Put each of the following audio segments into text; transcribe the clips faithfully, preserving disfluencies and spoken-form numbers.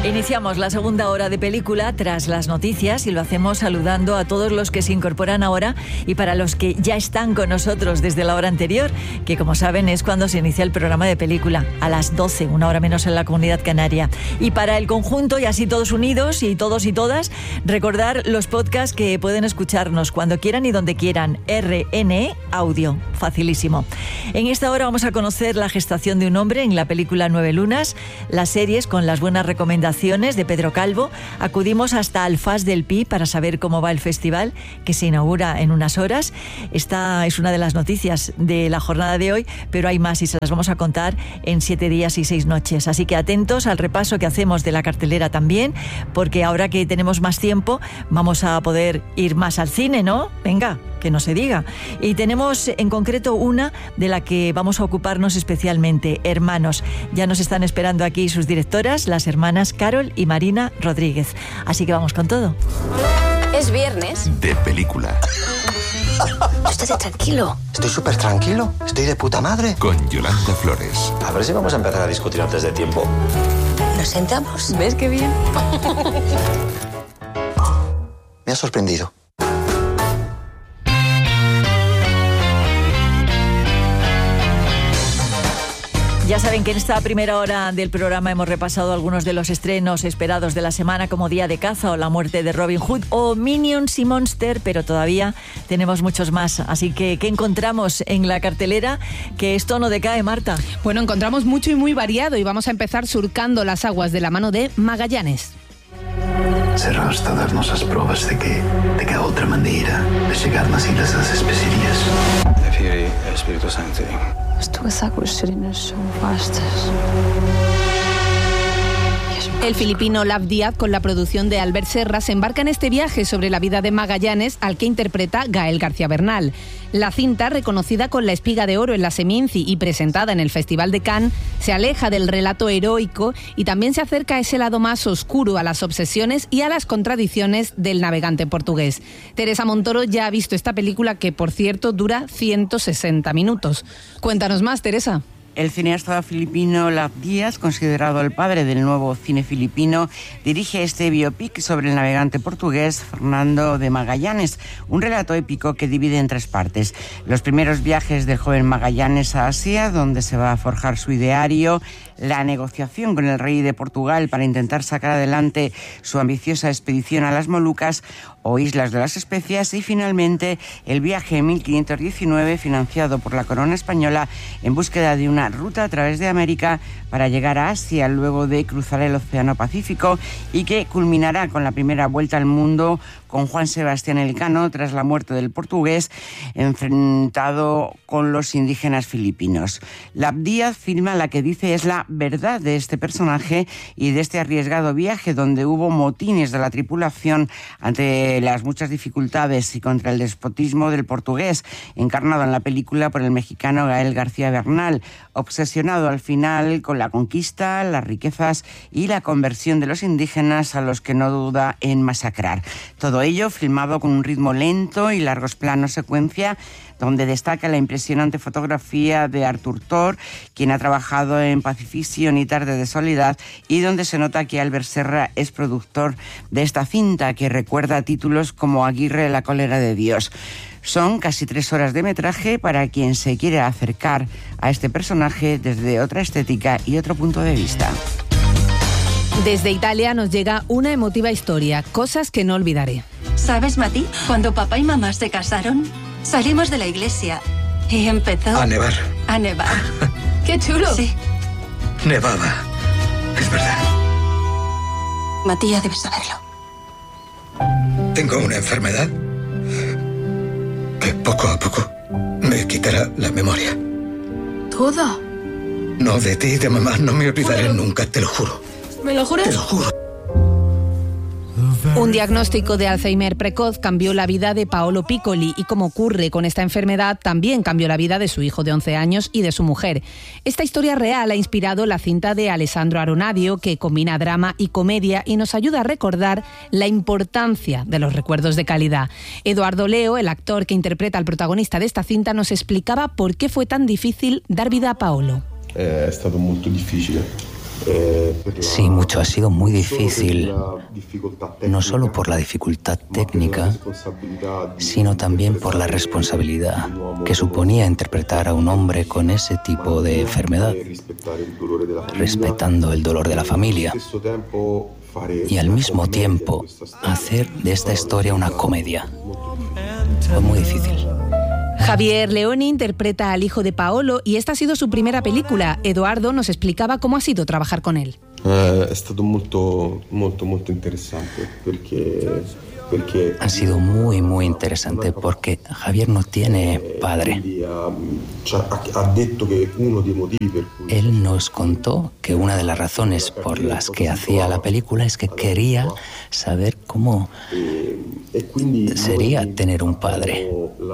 Iniciamos la segunda hora de película tras las noticias y lo hacemos saludando a todos los que se incorporan ahora y para los que ya están con nosotros desde la hora anterior, que como saben es cuando se inicia el programa de película, a las doce, una hora menos en la Comunidad Canaria. Y para el conjunto, y así todos unidos y todos y todas, recordar los podcasts que pueden escucharnos cuando quieran y donde quieran. R N E Audio, facilísimo. En esta hora vamos a conocer La gestación de un hombre en la película Nueve Lunas, las series con las buenas recomendaciones de Pedro Calvo. Acudimos hasta Alfaz del Pi para saber cómo va el festival, que se inaugura en unas horas. Esta es una de las noticias de la jornada de hoy, pero hay más y se las vamos a contar en siete días y seis noches. Así que atentos al repaso que hacemos de la cartelera también, porque ahora que tenemos más tiempo vamos a poder ir más al cine, ¿no? Venga, que no se diga. Y tenemos en concreto una de la que vamos a ocuparnos especialmente, Hermanos. Ya nos están esperando aquí sus directoras, las hermanas Carol y Marina Rodríguez. Así que vamos con todo. Es viernes. De película. Estate tranquilo. Estoy súper tranquilo. Estoy de puta madre. Con Yolanda Flores. A ver si vamos a empezar a discutir antes de tiempo. ¿Nos sentamos? ¿Ves qué bien? Me ha sorprendido. Ya saben que en esta primera hora del programa hemos repasado algunos de los estrenos esperados de la semana, como Día de Caza o La muerte de Robin Hood o Minions y Monster, pero todavía tenemos muchos más. Así que, ¿qué encontramos en la cartelera? Que esto no decae, Marta. Bueno, encontramos mucho y muy variado y vamos a empezar surcando las aguas de la mano de Magallanes. Será hasta darnos as provas de que, de que a outra maneira de chegar nas Ilhas das Especiarias. De Fury, el Espíritu Santo. Mas tu as águas serenas são vastas. El filipino Lav Díaz, con la producción de Albert Serra, se embarca en este viaje sobre la vida de Magallanes, al que interpreta Gael García Bernal. La cinta, reconocida con la Espiga de Oro en la Seminci y presentada en el Festival de Cannes, se aleja del relato heroico y también se acerca a ese lado más oscuro, a las obsesiones y a las contradicciones del navegante portugués. Teresa Montoro ya ha visto esta película, que por cierto dura ciento sesenta minutos. Cuéntanos más, Teresa. El cineasta filipino Lav Díaz, considerado el padre del nuevo cine filipino, dirige este biopic sobre el navegante portugués Fernando de Magallanes, un relato épico que divide en tres partes. Los primeros viajes del joven Magallanes a Asia, donde se va a forjar su ideario, la negociación con el rey de Portugal para intentar sacar adelante su ambiciosa expedición a las Molucas o Islas de las Especias, y finalmente el viaje en mil quinientos diecinueve financiado por la corona española en búsqueda de una ruta a través de América para llegar a Asia luego de cruzar el Océano Pacífico, y que culminará con la primera vuelta al mundo con Juan Sebastián Elcano tras la muerte del portugués, enfrentado con los indígenas filipinos. Lav Díaz filma la que dice es la verdad de este personaje y de este arriesgado viaje, donde hubo motines de la tripulación ante las muchas dificultades y contra el despotismo del portugués, encarnado en la película por el mexicano Gael García Bernal, obsesionado al final con la conquista, las riquezas y la conversión de los indígenas, a los que no duda en masacrar. Todo ello filmado con un ritmo lento y largos planos secuencia, donde destaca la impresionante fotografía de Artur Thor, quien ha trabajado en Pacifiction y Tarde de Soledad, y donde se nota que Albert Serra es productor de esta cinta, que recuerda títulos como Aguirre, la cólera de Dios. Son casi tres horas de metraje para quien se quiere acercar a este personaje desde otra estética y otro punto de vista. Desde Italia nos llega una emotiva historia, Cosas que no olvidaré. ¿Sabes, Mati? Cuando papá y mamá se casaron, salimos de la iglesia y empezó... A nevar. A nevar. ¡Qué chulo! Sí. Nevaba. Es verdad. Matías debe saberlo. Tengo una enfermedad que poco a poco me quitará la memoria. ¿Toda? No, de ti y de mamá no me olvidaré bueno, nunca, te lo juro. ¿Me lo juras? Te lo juro. Un diagnóstico de Alzheimer precoz cambió la vida de Paolo Piccoli y, como ocurre con esta enfermedad, también cambió la vida de su hijo de once años y de su mujer. Esta historia real ha inspirado la cinta de Alessandro Aronadio, que combina drama y comedia y nos ayuda a recordar la importancia de los recuerdos de calidad. Eduardo Leo, el actor que interpreta al protagonista de esta cinta, nos explicaba por qué fue tan difícil dar vida a Paolo. È stato molto difficile Sí, mucho. Ha sido muy difícil, no solo por la dificultad técnica, sino también por la responsabilidad que suponía interpretar a un hombre con ese tipo de enfermedad, respetando el dolor de la familia y al mismo tiempo hacer de esta historia una comedia. Fue muy difícil. Javier Leoni interpreta al hijo de Paolo y esta ha sido su primera película. Eduardo nos explicaba cómo ha sido trabajar con él. Eh, è stato molto, molto, molto interessante perché, perché ha sido muy, muy interesante porque Javier no tiene padre. Él nos contó que una de las razones por las que hacía la película es que quería saber cómo sería tener un padre.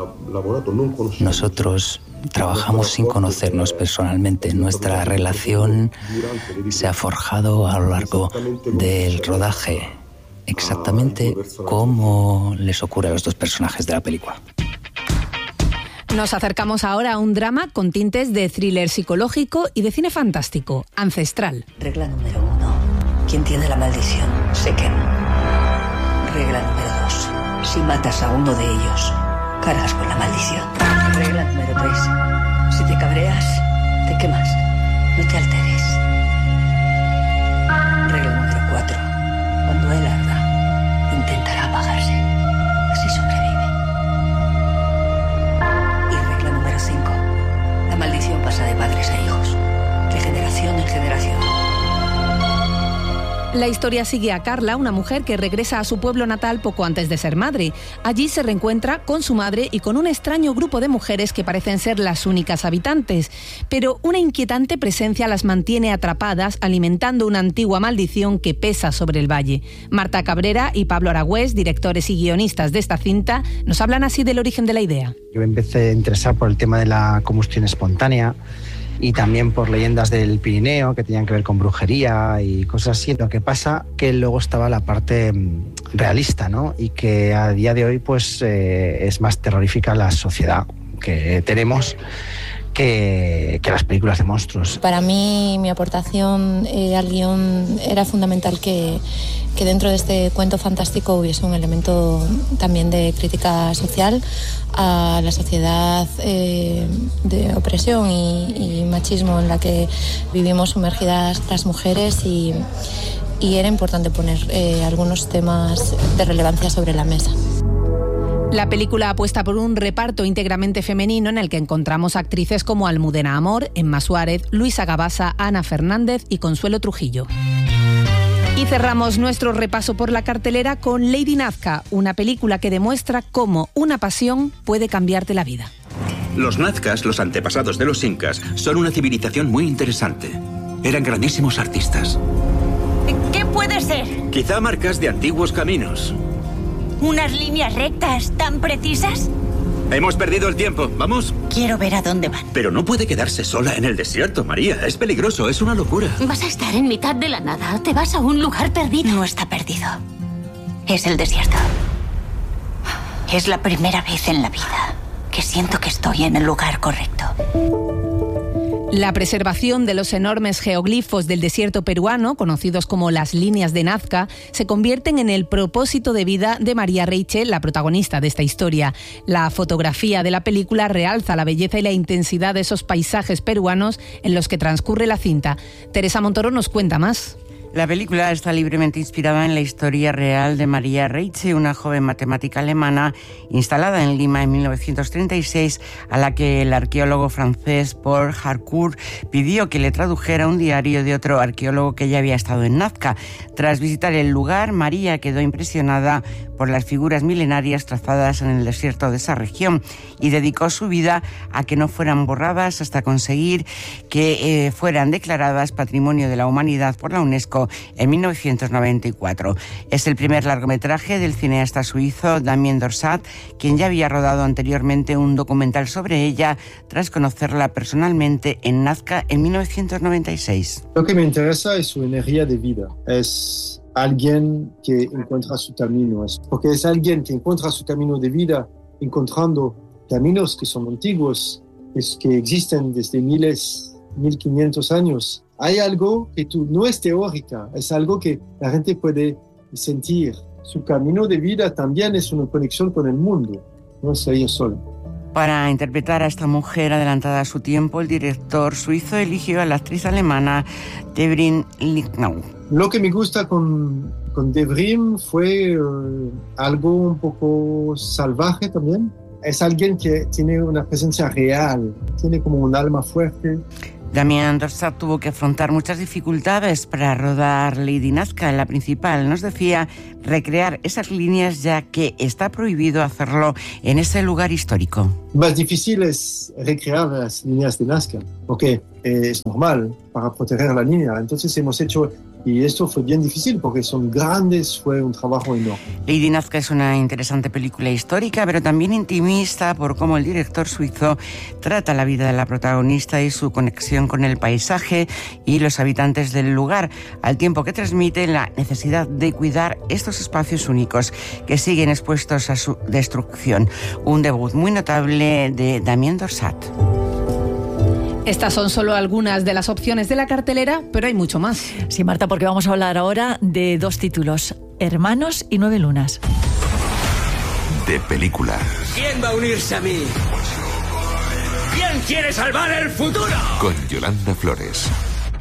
Nosotros trabajamos sin conocernos personalmente. Nuestra relación se ha forjado a lo largo del rodaje, exactamente como les ocurre a los dos personajes de la película. Nos acercamos ahora a un drama con tintes de thriller psicológico y de cine fantástico, Ancestral. Regla número uno. ¿Quién tiene la maldición? Se quema. Regla número dos. Si matas a uno de ellos, cargas con la maldición. Regla número tres. Si te cabreas, te quemas. No te alteres. Regla número cuatro. Cuando él arda, intentará apagarse. Así sobrevive. Y regla número cinco. La maldición pasa de padres a hijos. De generación en generación. La historia sigue a Carla, una mujer que regresa a su pueblo natal poco antes de ser madre. Allí se reencuentra con su madre y con un extraño grupo de mujeres que parecen ser las únicas habitantes. Pero una inquietante presencia las mantiene atrapadas, alimentando una antigua maldición que pesa sobre el valle. Marta Cabrera y Pablo Aragüés, directores y guionistas de esta cinta, nos hablan así del origen de la idea. Yo me empecé a interesar por el tema de la combustión espontánea y también por leyendas del Pirineo que tenían que ver con brujería y cosas así. Lo que pasa que luego estaba la parte realista, ¿no? Y que a día de hoy pues eh, es más terrorífica la sociedad que tenemos que, que las películas de monstruos. Para mí, mi aportación eh, al guión era fundamental que, que dentro de este cuento fantástico hubiese un elemento también de crítica social a la sociedad eh, de opresión y, y machismo en la que vivimos sumergidas las mujeres y, y era importante poner eh, algunos temas de relevancia sobre la mesa. La película apuesta por un reparto íntegramente femenino en el que encontramos actrices como Almudena Amor, Emma Suárez, Luisa Gabasa, Ana Fernández y Consuelo Trujillo. Y cerramos nuestro repaso por la cartelera con Lady Nazca, una película que demuestra cómo una pasión puede cambiarte la vida. Los nazcas, los antepasados de los incas, son una civilización muy interesante. Eran grandísimos artistas. ¿Qué puede ser? Quizá marcas de antiguos caminos. ¿Unas líneas rectas tan precisas? Hemos perdido el tiempo. ¿Vamos? Quiero ver a dónde van. Pero no puede quedarse sola en el desierto, María. Es peligroso, es una locura. Vas a estar en mitad de la nada. Te vas a un lugar perdido. No está perdido. Es el desierto. Es la primera vez en la vida que siento que estoy en el lugar correcto. La preservación de los enormes geoglifos del desierto peruano, conocidos como las líneas de Nazca, se convierten en el propósito de vida de María Reiche, la protagonista de esta historia. La fotografía de la película realza la belleza y la intensidad de esos paisajes peruanos en los que transcurre la cinta. Teresa Montoro nos cuenta más. La película está libremente inspirada en la historia real de María Reiche, una joven matemática alemana instalada en Lima en mil novecientos treinta y seis, a la que el arqueólogo francés Paul Harcourt pidió que le tradujera un diario de otro arqueólogo que ya había estado en Nazca. Tras visitar el lugar, María quedó impresionada por las figuras milenarias trazadas en el desierto de esa región y dedicó su vida a que no fueran borradas hasta conseguir que eh, fueran declaradas Patrimonio de la Humanidad por la UNESCO en mil novecientos noventa y cuatro. Es el primer largometraje del cineasta suizo Damien Dorsat, quien ya había rodado anteriormente un documental sobre ella tras conocerla personalmente en Nazca en mil novecientos noventa y seis. Lo que me interesa es su energía de vida, es alguien que encuentra su camino, porque es alguien que encuentra su camino de vida encontrando caminos que son antiguos, que existen desde miles, mil quinientos años. hay algo que tú, no es teórica, es algo que la gente puede sentir. Su camino de vida también es una conexión con el mundo, no es ella sola. Para interpretar a esta mujer adelantada a su tiempo, el director suizo eligió a la actriz alemana Debrin Lignau. Lo que me gusta con, con Debrin fue uh, algo un poco salvaje también. Es alguien que tiene una presencia real, tiene como un alma fuerte. Damien Dorsat tuvo que afrontar muchas dificultades para rodar Lady Nazca, la principal. Nos decía recrear esas líneas, ya que está prohibido hacerlo en ese lugar histórico. Más difícil es recrear las líneas de Nazca, porque eh, es normal para proteger la línea. Entonces hemos hecho, y esto fue bien difícil porque son grandes, fue un trabajo enorme. Lady Nazca es una interesante película histórica, pero también intimista por cómo el director suizo trata la vida de la protagonista y su conexión con el paisaje y los habitantes del lugar, al tiempo que transmite la necesidad de cuidar estos espacios únicos que siguen expuestos a su destrucción. Un debut muy notable de Damien Dorsat. Estas son solo algunas de las opciones de la cartelera, pero hay mucho más. Sí, Marta, porque vamos a hablar ahora de dos títulos, Hermanos y Nueve Lunas. De película. ¿Quién va a unirse a mí? ¿Quién quiere salvar el futuro? Con Yolanda Flores.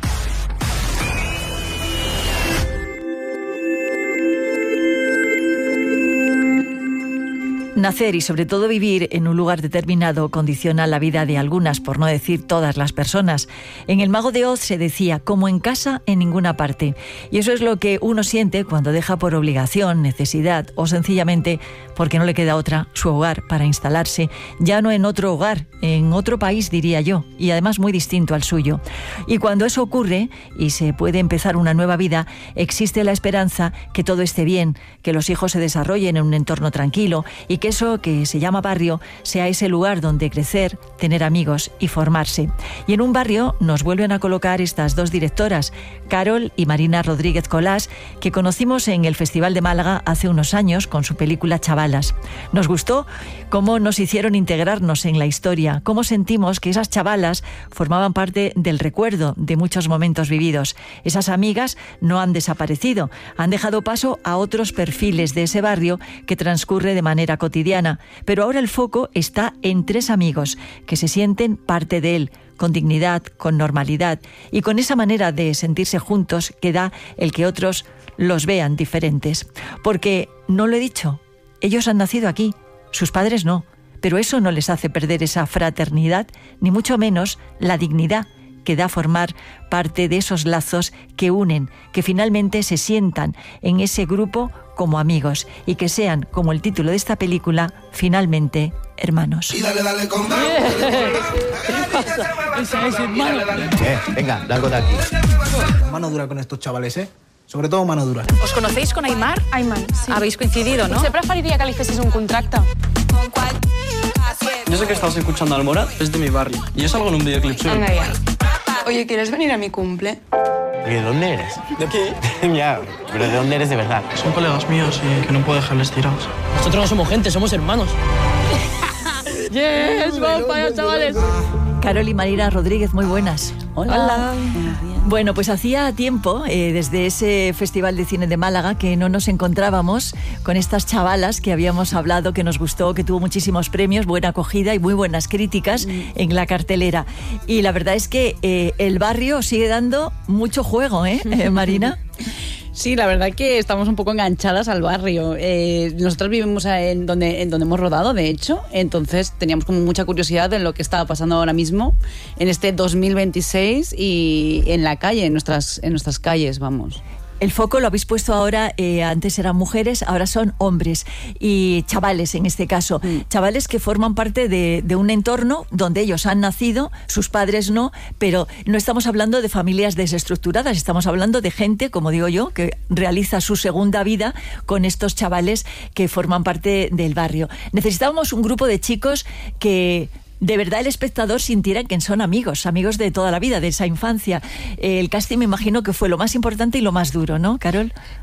Nacer y sobre todo vivir en un lugar determinado condiciona la vida de algunas, por no decir todas las personas. En El Mago de Oz se decía, como en casa, en ninguna parte. Y eso es lo que uno siente cuando deja por obligación, necesidad o sencillamente porque no le queda otra, su hogar para instalarse, ya no en otro hogar, en otro país diría yo, y además muy distinto al suyo. Y cuando eso ocurre y se puede empezar una nueva vida, existe la esperanza que todo esté bien, que los hijos se desarrollen en un entorno tranquilo y que eso que se llama barrio sea ese lugar donde crecer, tener amigos y formarse. Y en un barrio nos vuelven a colocar estas dos directoras, Carol y Marina Rodríguez Colás, que conocimos en el Festival de Málaga hace unos años con su película Chavalas. Nos gustó cómo nos hicieron integrarnos en la historia, cómo sentimos que esas chavalas formaban parte del recuerdo de muchos momentos vividos. Esas amigas no han desaparecido, han dejado paso a otros perfiles de ese barrio que transcurre de manera cotidiana. Pero ahora el foco está en tres amigos que se sienten parte de él, con dignidad, con normalidad y con esa manera de sentirse juntos que da el que otros los vean diferentes. Porque, no lo he dicho, ellos han nacido aquí, sus padres no, pero eso no les hace perder esa fraternidad, ni mucho menos la dignidad que da formar parte de esos lazos que unen, que finalmente se sientan en ese grupo como amigos y que sean, como el título de esta película, finalmente hermanos. Y dale, dale con más. Esa es hermano. Eh, venga, largo de aquí. Mano dura con estos chavales, ¿eh? Sobre todo mano dura. ¿Os conocéis con Aymar? Aymar, sí. Habéis coincidido, no? Potser preferiria que li fessis un contracte. Yo sé que estabas escuchando Almora, es de mi barrio. Y yo salgo en un videoclip suyo. Anda ya. Oye, ¿quieres venir a mi cumple? ¿De dónde eres? ¿De qué? Ya, pero ¿de dónde eres de verdad? Son colegas míos y que no puedo dejarles tirados. Nosotros no somos gente, somos hermanos. ¡Yes! ¡Vamos para allá, chavales! Carol y Marina Rodríguez, muy buenas. Hola. Hola. Bueno, pues hacía tiempo, eh, desde ese Festival de Cine de Málaga, que no nos encontrábamos con estas chavalas que habíamos hablado, que nos gustó, que tuvo muchísimos premios, buena acogida y muy buenas críticas mm. en la cartelera. Y la verdad es que eh, el barrio sigue dando mucho juego, ¿eh, eh Marina? Sí, la verdad que estamos un poco enganchadas al barrio. Eh, nosotros vivimos en donde, en donde hemos rodado, de hecho, entonces teníamos como mucha curiosidad en lo que estaba pasando ahora mismo en este dos mil veintiséis y en la calle, en nuestras, en nuestras calles, vamos. El foco lo habéis puesto ahora, eh, antes eran mujeres, ahora son hombres y chavales en este caso, mm. chavales que forman parte de, de un entorno donde ellos han nacido, sus padres no, pero no estamos hablando de familias desestructuradas, estamos hablando de gente, como digo yo, que realiza su segunda vida con estos chavales que forman parte del barrio. Necesitábamos un grupo de chicos que de verdad el espectador sintiera que son amigos, amigos de toda la vida, de esa infancia. El casting me imagino que fue lo más importante y lo más duro, ¿no, Carol?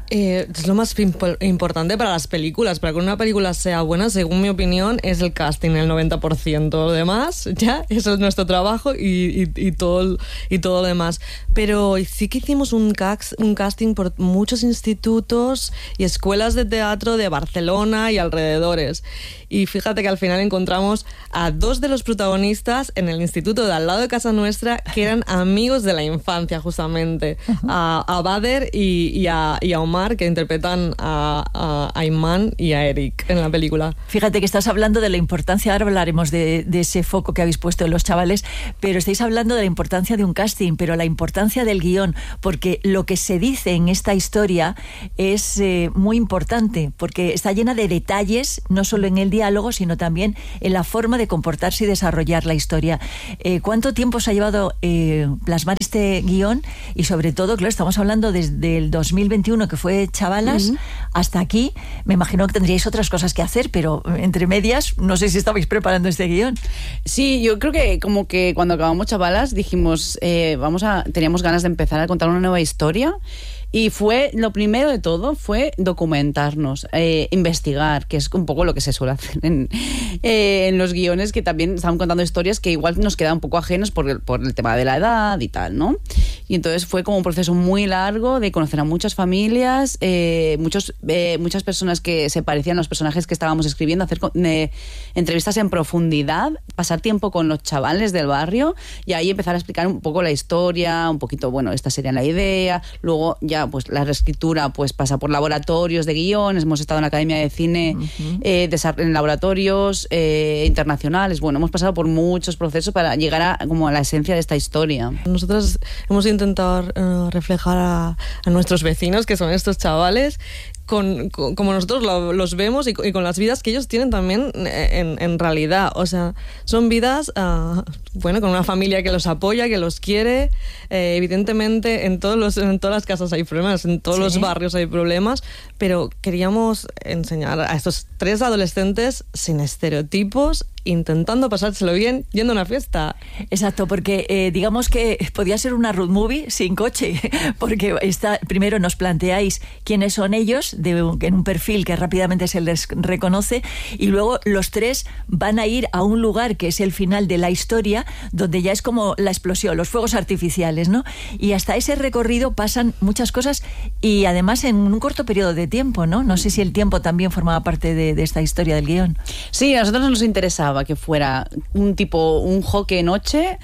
Eh, es lo más imp- importante para las películas. Para que una película sea buena, según mi opinión, es el casting, el noventa por ciento. Lo demás, ya, eso es nuestro trabajo y, y, y, todo, y todo lo demás. Pero sí que hicimos un, cax, un casting por muchos institutos y escuelas de teatro de Barcelona y alrededores. Y fíjate que al final encontramos a dos de los protagonistas en el instituto de al lado de casa nuestra, que eran amigos de la infancia, justamente. Uh-huh. A, a Bader y, y, a, y a Omar, que interpretan a, a, a Iman y a Eric en la película. Fíjate que estás hablando de la importancia, ahora hablaremos de, de ese foco que habéis puesto en los chavales, pero estáis hablando de la importancia de un casting, pero la importancia del guión, porque lo que se dice en esta historia es eh, muy importante, porque está llena de detalles, no solo en el diálogo, sino también en la forma de comportarse y desarrollar la historia. Eh, ¿Cuánto tiempo os ha llevado eh, plasmar este guión? Y sobre todo, claro, estamos hablando desde el dos mil veintiuno, que fue Chavalas, uh-huh, hasta aquí. Me imagino que tendríais otras cosas que hacer, pero entre medias, no sé si estabais preparando este guión. Sí, yo creo que como que cuando acabamos Chavalas dijimos, eh, vamos a, teníamos ganas de empezar a contar una nueva historia. Y fue, lo primero de todo fue documentarnos, eh, investigar, que es un poco lo que se suele hacer en, eh, en los guiones, que también estaban contando historias que igual nos quedan un poco ajenos por el, por el tema de la edad y tal, ¿no? Y entonces fue como un proceso muy largo de conocer a muchas familias, eh, muchos, eh, muchas personas que se parecían a los personajes que estábamos escribiendo, hacer eh, entrevistas en profundidad, pasar tiempo con los chavales del barrio y ahí empezar a explicar un poco la historia, un poquito, bueno, esta sería la idea, luego ya pues la reescritura pues pasa por laboratorios de guiones, hemos estado en la Academia de Cine, uh-huh, eh, en laboratorios eh, internacionales, bueno, hemos pasado por muchos procesos para llegar a, como a la esencia de esta historia. Nosotros hemos intentado uh, reflejar a, a nuestros vecinos, que son estos chavales, Con, con, como nosotros lo, los vemos y, y con las vidas que ellos tienen también en, en realidad. O sea, son vidas, uh, bueno, con una familia que los apoya, que los quiere. Eh, evidentemente, en, todos los, en todas las casas hay problemas, en todos, ¿sí?, los barrios hay problemas, pero queríamos enseñar a estos tres adolescentes sin estereotipos, intentando pasárselo bien, yendo a una fiesta. Exacto, porque eh, digamos que podía ser una road movie sin coche, porque está, primero nos planteáis quiénes son ellos, de un, en un perfil que rápidamente se les reconoce, y luego los tres van a ir a un lugar que es el final de la historia, donde ya es como la explosión, los fuegos artificiales, ¿no? Y hasta ese recorrido pasan muchas cosas, y además en un corto periodo de tiempo, ¿no? No sé si el tiempo también formaba parte de, de esta historia del guión. Sí, a nosotros nos interesaba que fuera un tipo, un joque noche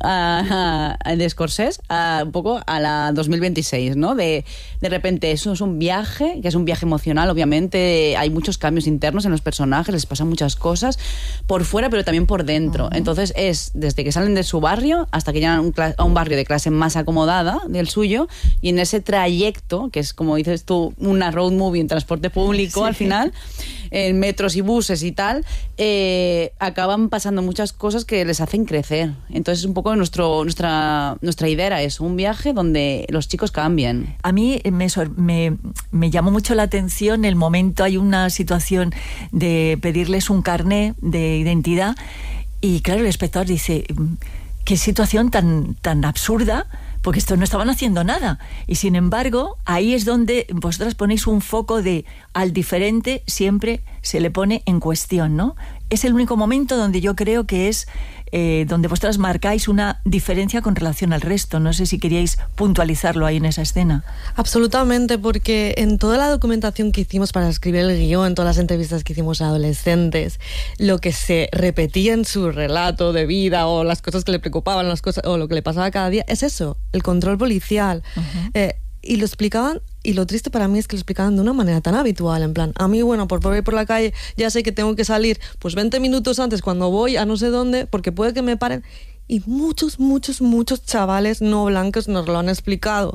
uh, uh, de Scorsese, uh, un poco a la dos mil veintiséis, ¿no? De, de repente eso es un viaje, que es un viaje emocional, obviamente hay muchos cambios internos en los personajes, les pasan muchas cosas por fuera, pero también por dentro. Uh-huh. Entonces es desde que salen de su barrio hasta que llegan a un, a un barrio de clase más acomodada del suyo, y en ese trayecto, que es como dices tú, una road movie en transporte público, sí, al final, en metros y buses y tal, eh, acaban pasando muchas cosas que les hacen crecer. Entonces un poco nuestro, nuestra, nuestra idea era eso, un viaje donde los chicos cambien. A mí me, me, me llamó mucho la atención el momento, hay una situación de pedirles un carné de identidad y claro, el espectador dice, qué situación tan, tan absurda, porque estos no estaban haciendo nada. Y sin embargo, ahí es donde vosotras ponéis un foco de al diferente siempre se le pone en cuestión, ¿no? Es el único momento donde yo creo que es eh, donde vosotras marcáis una diferencia con relación al resto. No sé si queríais puntualizarlo ahí en esa escena. Absolutamente, porque en toda la documentación que hicimos para escribir el guión, en todas las entrevistas que hicimos a adolescentes, lo que se repetía en su relato de vida o las cosas que le preocupaban, las cosas o lo que le pasaba cada día, es eso, el control policial. Uh-huh. Eh, y lo explicaban, y lo triste para mí es que lo explicaban de una manera tan habitual, en plan, a mí, bueno, por ir por la calle ya sé que tengo que salir pues veinte minutos antes cuando voy a no sé dónde, porque puede que me paren, y muchos, muchos, muchos chavales no blancos nos lo han explicado.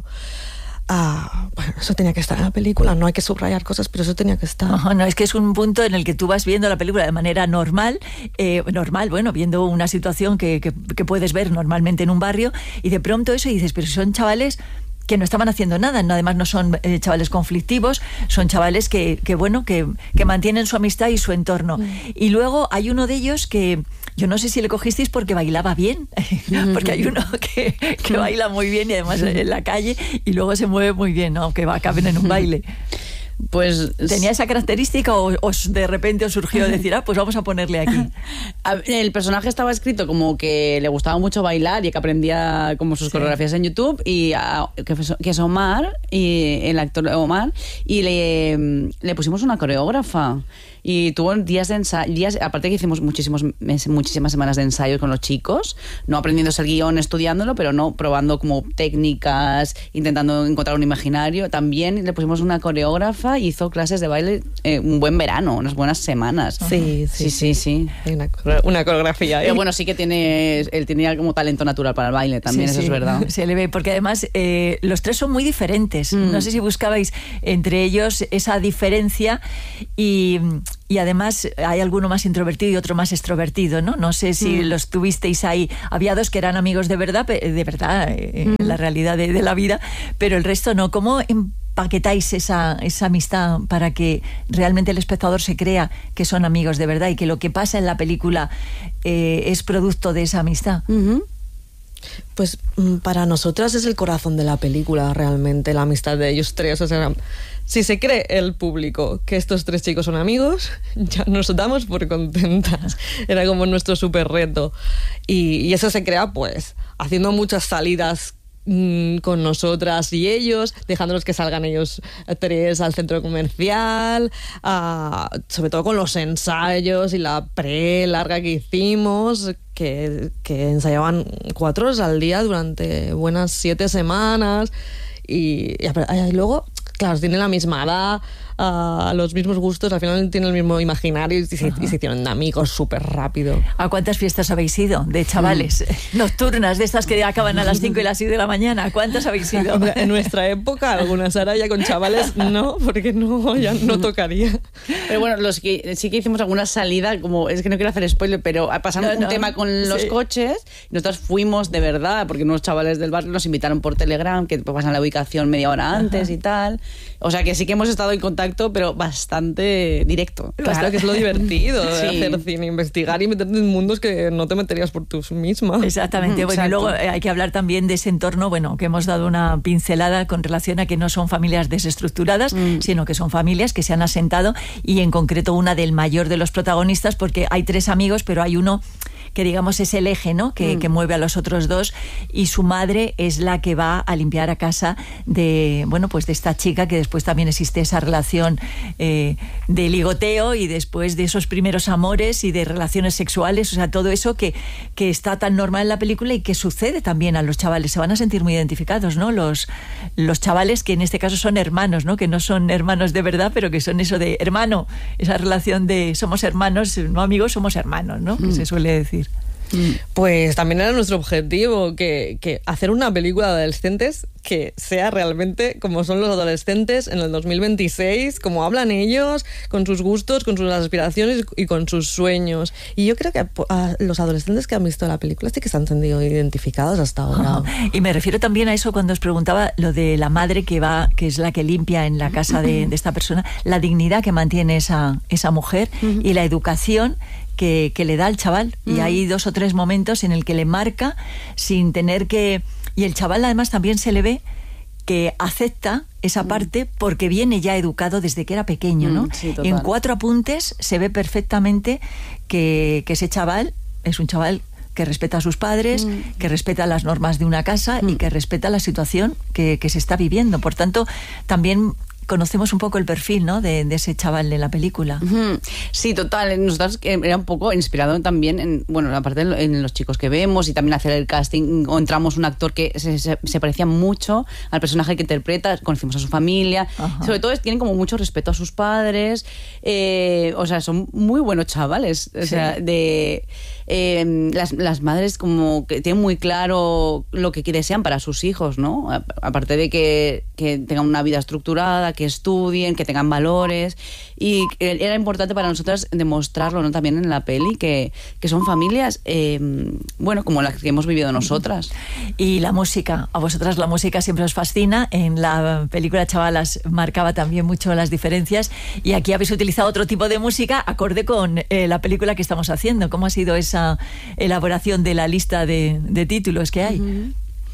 Ah, bueno, eso tenía que estar en la película, no hay que subrayar cosas, pero eso tenía que estar. No, no, es que es un punto en el que tú vas viendo la película de manera normal, eh, normal, bueno, viendo una situación que, que, que puedes ver normalmente en un barrio, y de pronto eso, y dices, pero son chavales que no estaban haciendo nada, no, además no son eh, chavales conflictivos, son chavales que, que bueno, que, que mantienen su amistad y su entorno. Mm. Y luego hay uno de ellos que, yo no sé si le cogisteis porque bailaba bien, porque hay uno que, que baila muy bien y además en la calle y luego se mueve muy bien, ¿no? Que va, caben en un baile. Pues ¿tenía esa característica o, o de repente os surgió decir, ah, pues vamos a ponerle aquí? El personaje estaba escrito como que le gustaba mucho bailar y que aprendía como sus sí. coreografías en YouTube y a, que, que es Omar, y el actor Omar, y le, le pusimos una coreógrafa. Y tuvo días de ensayo, días, aparte que hicimos muchísimos meses, muchísimas semanas de ensayo con los chicos, no aprendiéndose el guión, estudiándolo, pero no probando como técnicas, intentando encontrar un imaginario. También le pusimos una coreógrafa y hizo clases de baile eh, un buen verano, unas buenas semanas. Sí, sí, sí, sí. sí. Hay una, una coreografía. ¿eh? Pero bueno, sí que tiene, él tenía como talento natural para el baile también, sí, eso sí. es verdad. Se le ve, porque además eh, los tres son muy diferentes. Mm. No sé si buscabais entre ellos esa diferencia y... Y además hay alguno más introvertido y otro más extrovertido, ¿no? No sé si mm. los tuvisteis ahí. Había dos que eran amigos de verdad, de verdad, en mm. la realidad de, de la vida, pero el resto no. ¿Cómo empaquetáis esa, esa amistad para que realmente el espectador se crea que son amigos de verdad y que lo que pasa en la película eh, es producto de esa amistad? Mm-hmm. Pues para nosotras es el corazón de la película, realmente, la amistad de ellos tres. O sea, si se cree el público que estos tres chicos son amigos, ya nos damos por contentas. Era como nuestro súper reto. Y, y eso se crea, pues, haciendo muchas salidas mmm, con nosotras y ellos, dejándolos que salgan ellos tres al centro comercial, uh, sobre todo con los ensayos y la pre larga que hicimos, que, que ensayaban cuatro horas al día durante buenas siete semanas y, y, y luego, claro, tienen la misma edad, uh, los mismos gustos, al final tienen el mismo imaginario y se, y se hicieron amigos súper rápido. ¿A cuántas fiestas habéis ido de chavales? Mm. Nocturnas, de estas que acaban a las cinco y las seis de la mañana. ¿Cuántas habéis ido? En nuestra época, algunas, ahora ya con chavales no, porque no, ya no tocaría. Pero bueno, los que sí que hicimos alguna salida, como es que no quiero hacer spoiler, pero pasando no, un no. tema con los sí. coches, nosotros fuimos de verdad, porque unos chavales del barrio nos invitaron por Telegram, que pasan la ubicación media hora antes Ajá. y tal. O sea que sí que hemos estado en contacto, pero bastante directo. Claro, que es lo divertido de sí. hacer cine, investigar y meterte en mundos que no te meterías por tú misma. Exactamente. Mm, bueno, exacto. Y luego hay que hablar también de ese entorno, bueno, que hemos dado una pincelada con relación a que no son familias desestructuradas, mm. sino que son familias que se han asentado, y en concreto una del mayor de los protagonistas, porque hay tres amigos, pero hay uno que digamos es el eje, ¿no? Que, mm. que mueve a los otros dos, y su madre es la que va a limpiar a casa de, bueno, pues de esta chica, que después también existe esa relación eh, de ligoteo y después de esos primeros amores y de relaciones sexuales, o sea, todo eso que, que está tan normal en la película y que sucede también a los chavales. Se van a sentir muy identificados, ¿no? Los, los chavales que en este caso son hermanos, ¿no? Que no son hermanos de verdad, pero que son eso de hermano, esa relación de somos hermanos, no amigos, somos hermanos, ¿no? Que mm. se suele decir. Pues también era nuestro objetivo, que, que hacer una película de adolescentes que sea realmente como son los adolescentes en el dos mil veintiséis, como hablan ellos, con sus gustos, con sus aspiraciones y con sus sueños. Y yo creo que a los adolescentes que han visto la película sí que se han sentido identificados hasta ahora. Oh, y me refiero también a eso cuando os preguntaba lo de la madre que va, que es la que limpia en la casa de, de esta persona, la dignidad que mantiene esa, esa mujer uh-huh. y la educación Que, que le da al chaval. Mm. Y hay dos o tres momentos en el que le marca sin tener que... Y el chaval además también se le ve que acepta esa mm. parte porque viene ya educado desde que era pequeño, ¿no? Mm, sí, total. En cuatro apuntes se ve perfectamente que, que ese chaval es un chaval que respeta a sus padres, mm. que respeta las normas de una casa mm. y que respeta la situación que, que se está viviendo. Por tanto, también conocemos un poco el perfil, ¿no? de, de ese chaval de la película. Sí, total. Nosotros era un poco inspirado también en, bueno, aparte en los chicos que vemos y también hacer el casting, encontramos un actor que se, se, se parecía mucho al personaje que interpreta, conocimos a su familia. Ajá. Sobre todo tienen como mucho respeto a sus padres, eh, o sea, son muy buenos chavales. O sí. sea, de eh, las, las madres como que tienen muy claro lo que desean para sus hijos, ¿no? Aparte de que, que tengan una vida estructurada, que estudien, que tengan valores, y era importante para nosotras demostrarlo, ¿no? También en la peli, que, que son familias, eh, bueno, como las que hemos vivido nosotras. Y la música, a vosotras la música siempre os fascina, en la película Chavalas marcaba también mucho las diferencias, y aquí habéis utilizado otro tipo de música acorde con eh, la película que estamos haciendo. ¿Cómo ha sido esa elaboración de la lista de, de títulos que hay? Uh-huh.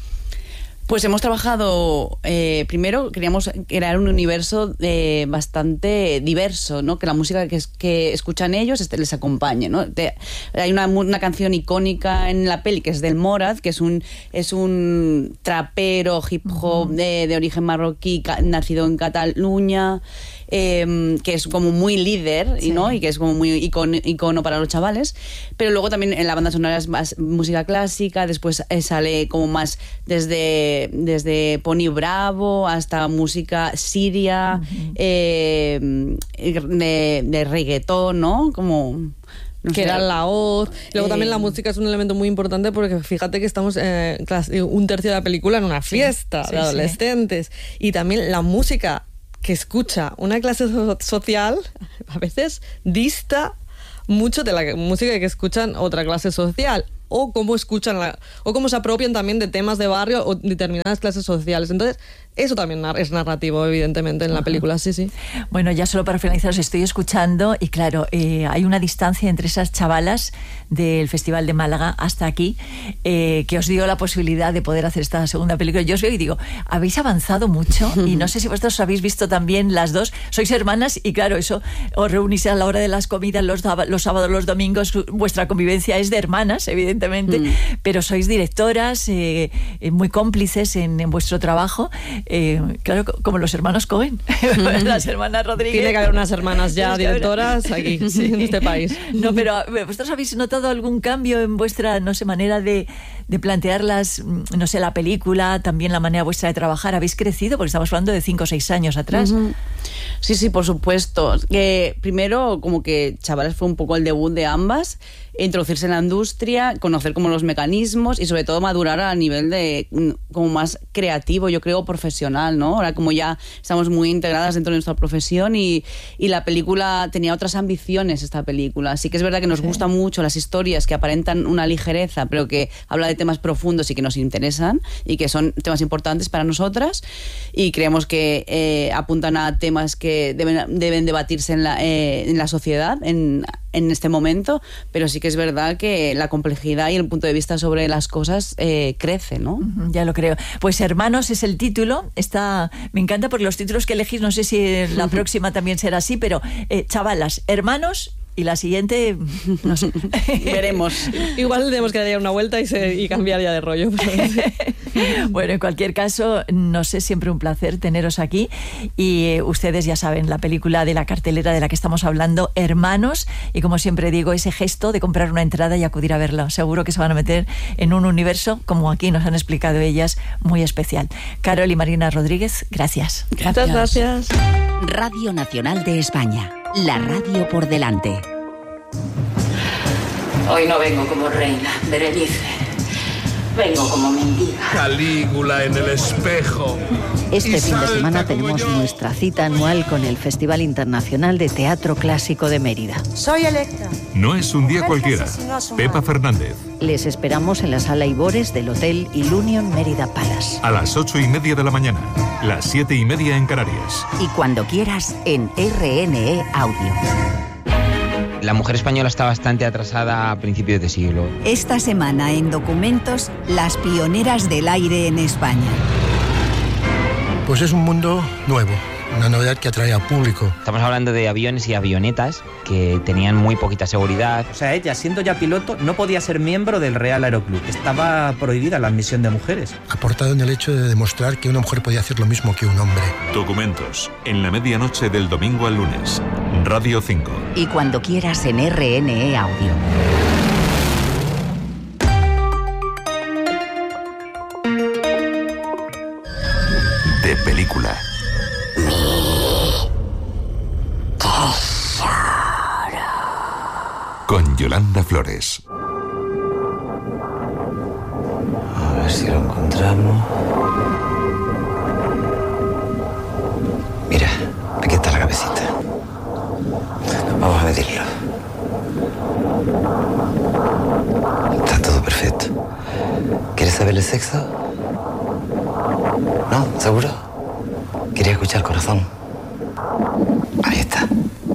Pues hemos trabajado, eh, primero queríamos crear un universo eh, bastante diverso, ¿no? Que la música que, es, que escuchan ellos este, les acompañe, ¿no? Te, hay una, una canción icónica en la peli que es del Morad, que es un, es un trapero hip hop uh-huh. de, de origen marroquí, ca, nacido en Cataluña, eh, que es como muy líder, sí. ¿no? Y que es como muy icono, icono para los chavales. Pero luego también en la banda sonora es más música clásica, después eh, sale como más desde... desde Pony Bravo hasta música siria, uh-huh. eh, de, de reggaetón, ¿no? Como... No que sé. Era la voz. Luego eh, también la música es un elemento muy importante porque fíjate que estamos eh, un tercio de la película en una fiesta sí, sí, de adolescentes. Sí. Y también la música que escucha una clase so- social a veces dista mucho de la música que escuchan otra clase social. O cómo escuchan la, o cómo se apropian también de temas de barrio o determinadas clases sociales. Entonces, eso también es narrativo, evidentemente, en la película, sí, sí. Bueno, ya solo para finalizar, os estoy escuchando y claro, eh, hay una distancia entre esas chavalas del Festival de Málaga hasta aquí, eh, que os dio la posibilidad de poder hacer esta segunda película. Yo os veo y digo, habéis avanzado mucho y no sé si vosotros habéis visto también las dos, sois hermanas y claro, eso, os reunís a la hora de las comidas los, los sábados, los domingos, vuestra convivencia es de hermanas, evidentemente, mm. pero sois directoras, eh, muy cómplices en, en vuestro trabajo. Eh, claro, como los hermanos Cohen, las hermanas Rodríguez. Tiene que haber unas hermanas ya directoras aquí, sí. en este país. No, pero ¿vosotros habéis notado algún cambio en vuestra, no sé, manera de, de plantear las, no sé, la película, también la manera vuestra de trabajar? ¿Habéis crecido? Porque estamos hablando de cinco o seis años atrás. Uh-huh. Sí, sí, por supuesto. Que primero, como que Chavalas fue un poco el debut de ambas, introducirse en la industria, conocer como los mecanismos y sobre todo madurar a nivel de como más creativo, yo creo, profesional, ¿no? Ahora como ya estamos muy integradas dentro de nuestra profesión y, y la película tenía otras ambiciones, esta película. Así que es verdad que nos sí. gustan mucho las historias que aparentan una ligereza, pero que habla de temas profundos y que nos interesan y que son temas importantes para nosotras y creemos que eh, apuntan a temas que deben, deben debatirse en la, eh, en la sociedad, en en este momento, pero sí que es verdad que la complejidad y el punto de vista sobre las cosas eh, crece, ¿no? Uh-huh, ya lo creo. Pues Hermanos es el título. Está, me encanta porque los títulos que elegís, no sé si la próxima también será así, pero eh, Chavalas, Hermanos. Y la siguiente, no sé. Veremos. Igual tenemos que dar una vuelta y, se, y cambiar ya de rollo. Bueno, en cualquier caso, no sé, siempre un placer teneros aquí. Y eh, ustedes ya saben, la película de la cartelera de la que estamos hablando, Hermanos. Y como siempre digo, ese gesto de comprar una entrada y acudir a verla. Seguro que se van a meter en un universo, como aquí nos han explicado ellas, muy especial. Carol y Marina Rodríguez, gracias. Muchas gracias. Radio Nacional de España. La radio por delante. Hoy no vengo como reina, Berenice. Vengo como mendiga. Calígula en el espejo. Este fin de semana tenemos nuestra cita anual con el Festival Internacional de Teatro Clásico de Mérida. Soy electa. No es un día cualquiera. Pepa Fernández. Les esperamos en la Sala Ibores del Hotel Ilunion Mérida Palace. A las ocho y media de la mañana. Las siete y media en Canarias. Y cuando quieras en R N E Audio. La mujer española está bastante atrasada a principios de siglo. Esta semana en Documentos, las pioneras del aire en España. Pues es un mundo nuevo, una novedad que atrae al público. Estamos hablando de aviones y avionetas que tenían muy poquita seguridad. O sea, ella, siendo ya piloto, no podía ser miembro del Real Aeroclub. Estaba prohibida la admisión de mujeres. Aportado en el hecho de demostrar que una mujer podía hacer lo mismo que un hombre. Documentos, en la medianoche del domingo al lunes. Radio cinco. Y cuando quieras en R N E Audio. De película. Con Yolanda Flores. A ver si lo encontramos. Mira. ve el sexo? ¿No? ¿Seguro? Quería escuchar el corazón. Ahí está.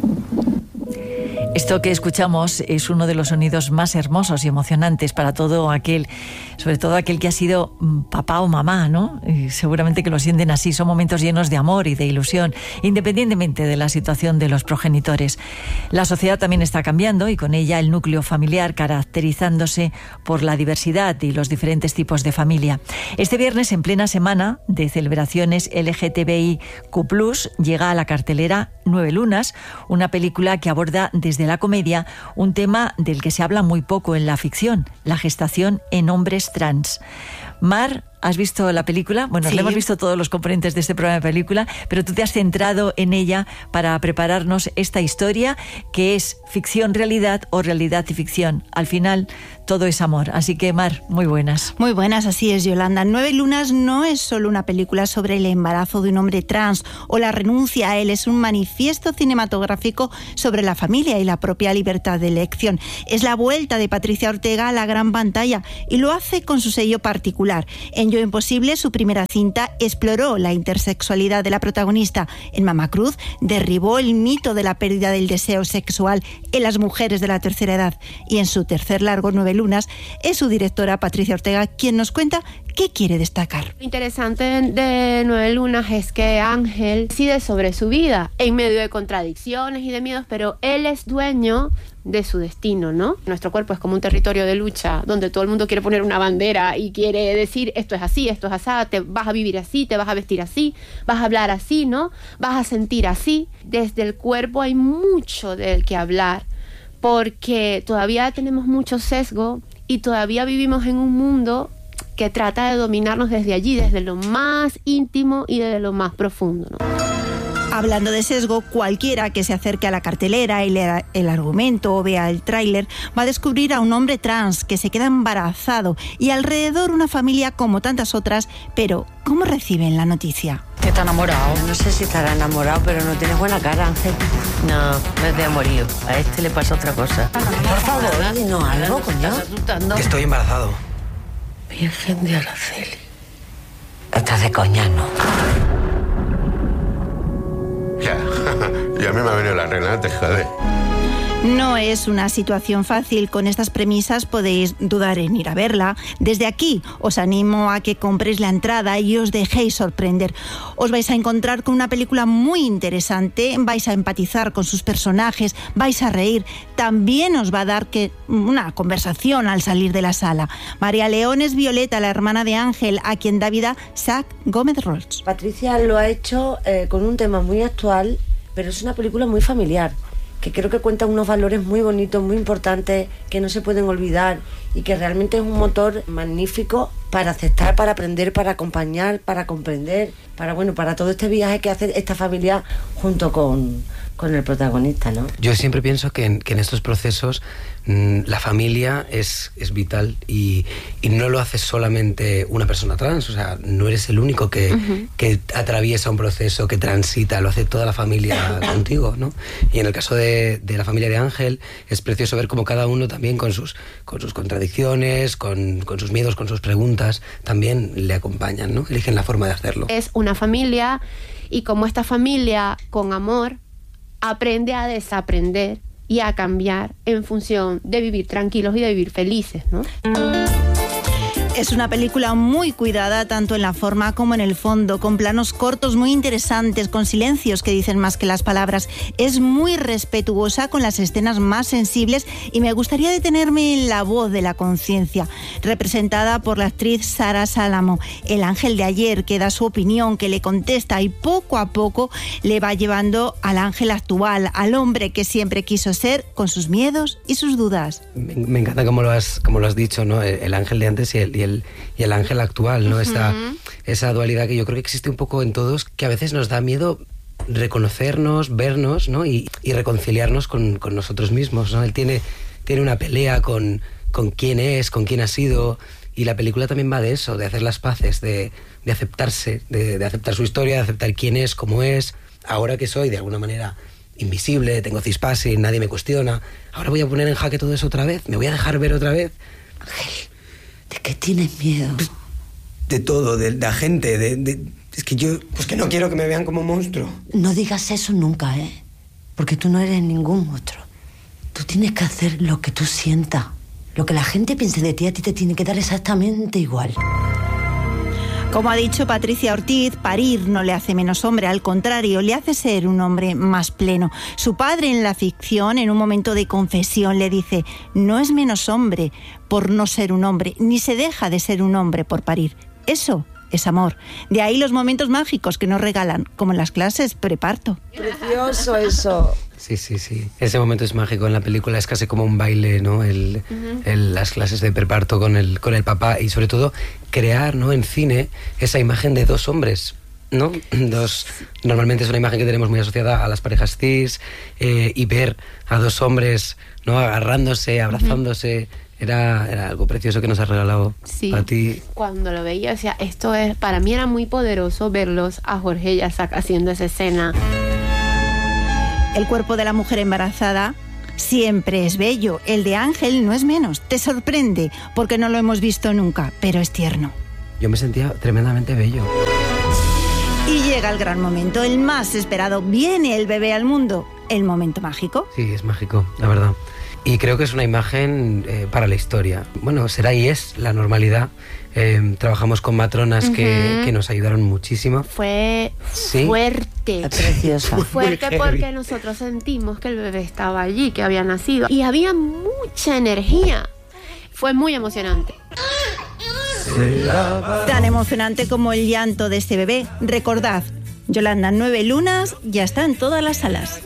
Esto que escuchamos es uno de los sonidos más hermosos y emocionantes para todo aquel, sobre todo aquel que ha sido papá o mamá, ¿no? Y seguramente que lo sienten así. Son momentos llenos de amor y de ilusión, independientemente de la situación de los progenitores. La sociedad también está cambiando y con ella el núcleo familiar, caracterizándose por la diversidad y los diferentes tipos de familia. Este viernes, en plena semana de celebraciones L G T B I Q plus, llega a la cartelera Nueve Lunas, una película que aborda desde la comedia un tema del que se habla muy poco en la ficción, la gestación en hombres trans. Mar, ¿has visto la película? Bueno, sí. La hemos visto todos los componentes de este programa de película, pero tú te has centrado en ella para prepararnos esta historia que es ficción-realidad o realidad y ficción. Al final, todo es amor. Así que, Mar, muy buenas. Muy buenas, así es, Yolanda. Nueve Lunas no es solo una película sobre el embarazo de un hombre trans o la renuncia a él, es un manifiesto cinematográfico sobre la familia y la propia libertad de elección. Es la vuelta de Patricia Ortega a la gran pantalla y lo hace con su sello particular. En Yo Imposible, su primera cinta, exploró la intersexualidad de la protagonista. En Mamacruz, derribó el mito de la pérdida del deseo sexual en las mujeres de la tercera edad. Y en su tercer largo, Nueve Lunas, es su directora, Patricia Ortega, quien nos cuenta qué quiere destacar. Lo interesante de Nueve Lunas es que Ángel decide sobre su vida, en medio de contradicciones y de miedos, pero él es dueño de su destino, ¿no? Nuestro cuerpo es como un territorio de lucha donde todo el mundo quiere poner una bandera y quiere decir esto es así, esto es así, te vas a vivir así, te vas a vestir así, vas a hablar así, ¿no? Vas a sentir así. Desde el cuerpo hay mucho del que hablar porque todavía tenemos mucho sesgo y todavía vivimos en un mundo que trata de dominarnos desde allí, desde lo más íntimo y desde lo más profundo, ¿no? Hablando de sesgo, cualquiera que se acerque a la cartelera y lea el argumento o vea el tráiler va a descubrir a un hombre trans que se queda embarazado y alrededor una familia como tantas otras, pero ¿cómo reciben la noticia? Está enamorado. No sé si estará enamorado, pero no tienes buena cara, Ángel. No, no es de amorío. A este le pasa otra cosa. Por favor, dinos algo, coño. Estoy embarazado. Virgen de Araceli. Estás de coña, ¿no? Ya, y a mí me ha venido la regla, te jode. No es una situación fácil. Con estas premisas podéis dudar en ir a verla. Desde aquí os animo a que compréis la entrada y os dejéis sorprender. Os vais a encontrar con una película muy interesante, vais a empatizar con sus personajes, vais a reír. También os va a dar que una conversación al salir de la sala. María León es Violeta, la hermana de Ángel, a quien da vida Zach Gómez Rolls. Patricia lo ha hecho eh, con un tema muy actual, pero es una película muy familiar, que creo que cuenta unos valores muy bonitos, muy importantes, que no se pueden olvidar y que realmente es un motor magnífico para aceptar, para aprender, para acompañar, para comprender, para bueno, para todo este viaje que hace esta familia junto con, con el protagonista, ¿no? Yo siempre pienso que en, que en estos procesos mmm, la familia es, es vital y, y no lo hace solamente una persona trans, o sea, no eres el único que, uh-huh. que atraviesa un proceso, que transita, lo hace toda la familia contigo, ¿no? Y en el caso de, de la familia de Ángel es precioso ver cómo cada uno también con sus, con sus contradicciones, con, con sus miedos, con sus preguntas, también le acompañan, ¿no? Eligen la forma de hacerlo. Es una familia y como esta familia con amor aprende a desaprender y a cambiar en función de vivir tranquilos y de vivir felices, ¿no? Es una película muy cuidada tanto en la forma como en el fondo, con planos cortos muy interesantes, con silencios que dicen más que las palabras. Es muy respetuosa con las escenas más sensibles y me gustaría detenerme en la voz de la conciencia, representada por la actriz Sara Salamo, el ángel de ayer que da su opinión, que le contesta y poco a poco le va llevando al ángel actual, al hombre que siempre quiso ser, con sus miedos y sus dudas. Me, me encanta cómo lo has, como lo has dicho, ¿no? El, el ángel de antes y el, y el El, y el ángel actual, ¿no? Uh-huh. Esta, esa dualidad que yo creo que existe un poco en todos, que a veces nos da miedo reconocernos, vernos, ¿no? Y, y reconciliarnos con, con nosotros mismos, ¿no? Él tiene, tiene una pelea con, con quién es, con quién ha sido, y la película también va de eso, de hacer las paces, de, de aceptarse, de, de aceptar su historia, de aceptar quién es, cómo es. Ahora que soy, de alguna manera, invisible, tengo cispassing, nadie me cuestiona, ahora voy a poner en jaque todo eso otra vez, me voy a dejar ver otra vez. Ángel, ¿De qué tienes miedo? De todo, de la gente, de, de... Es que yo... Pues que no quiero que me vean como un monstruo. No digas eso nunca, ¿eh? Porque tú no eres ningún monstruo. Tú tienes que hacer lo que tú sientas. Lo que la gente piense de ti, a ti te tiene que dar exactamente igual. Como ha dicho Patricia Ortiz, parir no le hace menos hombre, al contrario, le hace ser un hombre más pleno. Su padre en la ficción, en un momento de confesión, le dice: no es menos hombre por no ser un hombre, ni se deja de ser un hombre por parir. Eso es amor. De ahí los momentos mágicos que nos regalan, como en las clases preparto. Precioso eso. Sí, sí, sí. Ese momento es mágico en la película, es casi como un baile, ¿no? El, uh-huh. el, las clases de preparto con el, con el papá y sobre todo crear, ¿no? En cine esa imagen de dos hombres, ¿no? Dos, normalmente es una imagen que tenemos muy asociada a las parejas cis eh, y ver a dos hombres, ¿no? Agarrándose, abrazándose. Uh-huh. Era, era algo precioso que nos has regalado sí. a ti. Cuando lo veía, o sea, esto es, para mí era muy poderoso verlos a Jorge y a Zac haciendo esa escena. El cuerpo de la mujer embarazada siempre es bello. El de Ángel no es menos. Te sorprende porque no lo hemos visto nunca, pero es tierno. Yo me sentía tremendamente bello. Y llega el gran momento, el más esperado. Viene el bebé al mundo. El momento mágico. Sí, es mágico, la verdad. Y creo que es una imagen eh, para la historia. Bueno, será y es la normalidad. Eh, trabajamos con matronas uh-huh. que, que nos ayudaron muchísimo. Fue ¿Sí? fuerte. Preciosa. Fuerte porque nosotros sentimos que el bebé estaba allí, que había nacido. Y había mucha energía. Fue muy emocionante. Tan emocionante como el llanto de este bebé. Recordad, Yolanda, Nueve Lunas ya está en todas las salas.